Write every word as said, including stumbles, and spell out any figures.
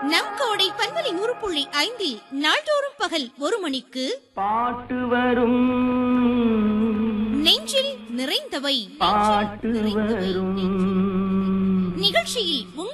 நம் கோடை பண்பலை நூறு புள்ளி ஐந்தில் நாள்தோறும் பகல் ஒரு மணிக்கு பாட்டு வரும் நெஞ்சில் நிறைந்தவை பாட்டு வரும் நிகழ்ச்சியில்